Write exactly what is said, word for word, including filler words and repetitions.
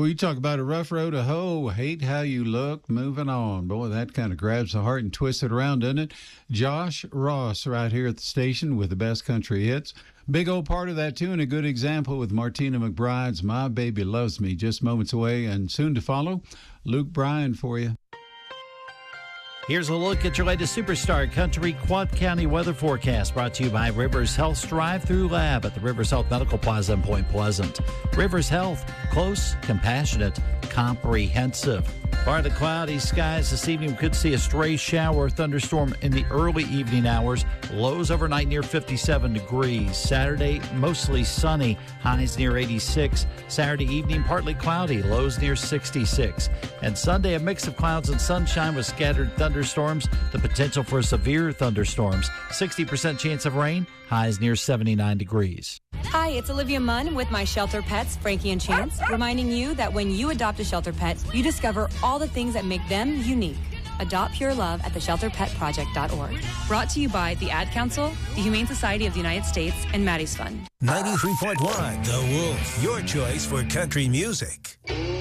Well, you talk about a rough road to hoe. Hate how you look. Moving on. Boy, that kind of grabs the heart and twists it around, doesn't it? Josh Ross right here at the station with the best country hits. Big old part of that, too, and a good example with Martina McBride's My Baby Loves Me. Just moments away and soon to follow. Luke Bryan for you. Here's a look at your latest Superstar Country Quad County weather forecast, brought to you by Rivers Health's Drive-Through Lab at the Rivers Health Medical Plaza in Point Pleasant. Rivers Health, close, compassionate, comprehensive. Partly cloudy skies this evening. We could see a stray shower or thunderstorm in the early evening hours. Lows overnight near fifty-seven degrees. Saturday, mostly sunny. Highs near eighty-six. Saturday evening, partly cloudy. Lows near sixty-six. And Sunday, a mix of clouds and sunshine with scattered thunderstorms. The potential for severe thunderstorms. sixty percent chance of rain. Highs near seventy-nine degrees. Hi, it's Olivia Munn with my shelter pets, Frankie and Chance, reminding you that when you adopt a shelter pet, you discover all the things that make them unique. Adopt pure love at the shelter pet project dot org. Brought to you by the Ad Council, the Humane Society of the United States, and Maddie's Fund. ninety-three point one The Wolf, your choice for country music.